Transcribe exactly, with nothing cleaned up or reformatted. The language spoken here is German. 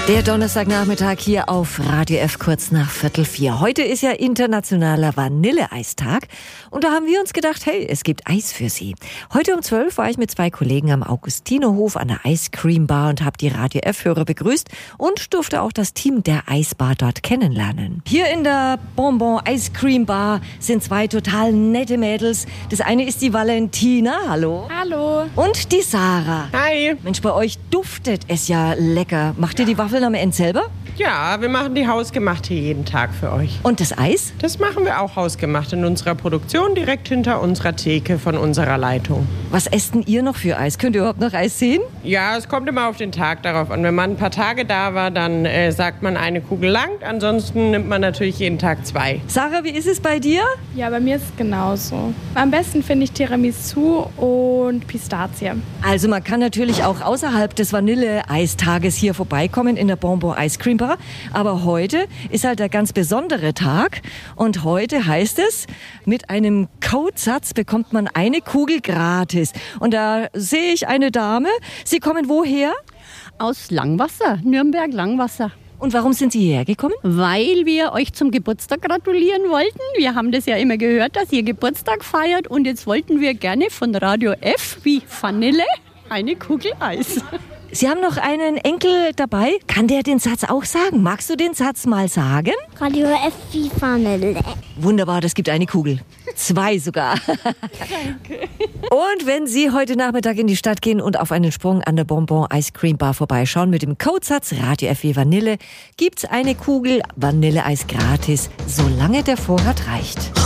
Der Donnerstagnachmittag hier auf Radio F kurz nach Viertel vier. Heute ist ja internationaler Vanilleeistag und da haben wir uns gedacht, hey, es gibt Eis für Sie. Heute um zwölf war ich mit zwei Kollegen am Augustinerhof an der Ice Cream Bar und habe die Radio F-Hörer begrüßt und durfte auch das Team der Eisbar dort kennenlernen. Hier in der Bonbon Ice Cream Bar sind zwei total nette Mädels. Das eine ist die Valentina, hallo. Hallo. Und die Sarah. Hi. Mensch, bei euch duftet es ja lecker. Macht ihr die Waffeln am Ende selber? Ja, wir machen die hausgemacht hier jeden Tag für euch. Und das Eis? Das machen wir auch hausgemacht in unserer Produktion, direkt hinter unserer Theke von unserer Leitung. Was esst denn ihr noch für Eis? Könnt ihr überhaupt noch Eis sehen? Ja, es kommt immer auf den Tag darauf an. Wenn man ein paar Tage da war, dann äh, sagt man, eine Kugel langt. Ansonsten nimmt man natürlich jeden Tag zwei. Sarah, wie ist es bei dir? Ja, bei mir ist es genauso. Am besten finde ich Tiramisu und Pistazie. Also man kann natürlich auch außerhalb des Vanille-Eistages hier vorbeikommen in der Bonbon Ice Cream Bar. Aber heute ist halt der ganz besondere Tag. Und heute heißt es, mit einem Codesatz bekommt man eine Kugel gratis. Und da sehe ich eine Dame. Sie kommen woher? Aus Langwasser, Nürnberg-Langwasser. Und warum sind Sie hierher gekommen? Weil wir euch zum Geburtstag gratulieren wollten. Wir haben das ja immer gehört, dass ihr Geburtstag feiert. Und jetzt wollten wir gerne von Radio F wie Vanille eine Kugel Eis. Sie haben noch einen Enkel dabei. Kann der den Satz auch sagen? Magst du den Satz mal sagen? Radio F wie Vanille. Wunderbar, das gibt eine Kugel. Zwei sogar. Danke. Und wenn Sie heute Nachmittag in die Stadt gehen und auf einen Sprung an der Bonbon Ice Cream Bar vorbeischauen mit dem Codesatz Radio F wie Vanille, gibt's eine Kugel Vanilleeis gratis, solange der Vorrat reicht.